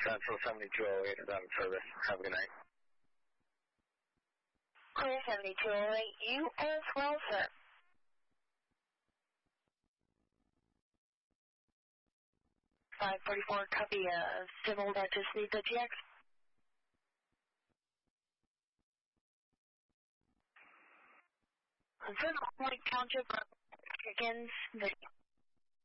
Central 7208 is out of service. Have a good night. Clear 7208, you as well, sir. 544, copy, Civil Dutchess, need the GX. Civil Point Township, Chickens,